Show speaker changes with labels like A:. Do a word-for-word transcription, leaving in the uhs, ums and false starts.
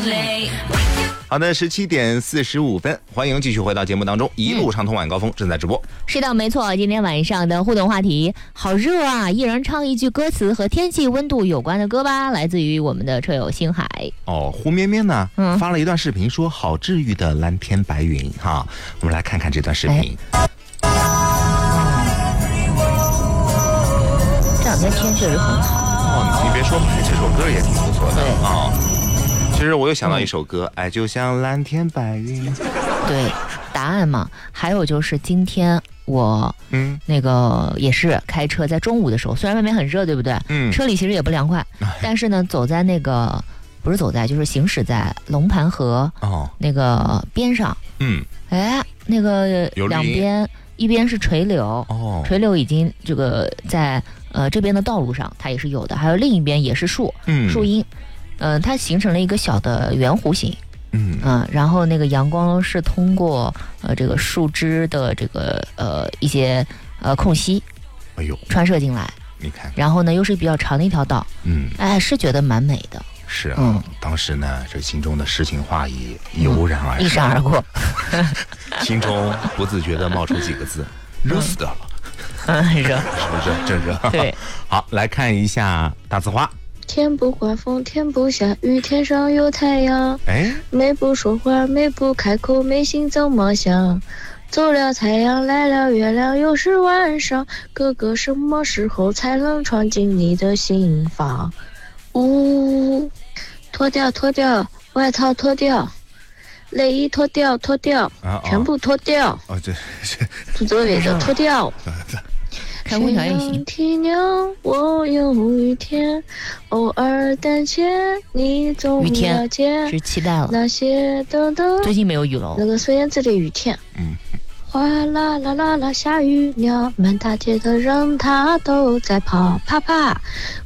A: 好的，十七点四十五分，欢迎继续回到节目当中，一路畅通晚高峰正在直播。
B: 是的，没错，今天晚上的互动话题，好热啊！一人唱一句歌词和天气温度有关的歌吧，来自于我们的车友星海。
A: 哦，胡绵绵呢，
B: 嗯，
A: 发了一段视频，说好治愈的蓝天白云哈，我们来看看这段视频。
B: 哎、这两天天确实很好。
A: 哦，你别说，这首歌也挺不错的啊。其实我又想到一首歌，爱、嗯、就像蓝天白云。
B: 对，答案嘛。还有就是今天我嗯那个也是开车，在中午的时候，虽然外面很热，对不对？嗯，车里其实也不凉快，但是呢，走在那个不是走在，就是行驶在龙盘河哦那个边上，嗯，哎，那个两边一边是垂柳哦，垂柳已经这个在呃这边的道路上它也是有的，还有另一边也是树，嗯，树荫。嗯、呃，它形成了一个小的圆弧形，嗯嗯、呃，然后那个阳光是通过呃这个树枝的这个呃一些呃空隙，哎呦，穿射进来，你看，然后呢又是比较长的一条道，嗯，哎，是觉得蛮美的。
A: 是啊，嗯，当时呢，这心中的诗情画意油然而生、嗯、
B: 一闪而过，
A: 心中不自觉地冒出几个字：热死的了，
B: 嗯，热，
A: 是不是？真热。
B: 对，
A: 好，来看一下大字花。
C: 天不刮风，天不下雨，天上有太阳。哎，美不说话，美不开口，美心怎么想？走了太阳，来了月亮，又是晚上。哥哥什么时候才能闯进你的心房？呜，脱掉脱掉，外套脱掉，内衣脱掉脱掉，啊、全部脱掉。
A: 哦，这是
C: 不作业的脱掉。
B: 开空调也行。
C: 体谅我有雨天，偶尔胆怯，你总不了解。
B: 是期待了。
C: 那些等等。
B: 最近没有雨了。
C: 那个孙燕姿的雨天。嗯。哗啦啦啦啦，下雨了，满大街的人他都在跑，啪啪。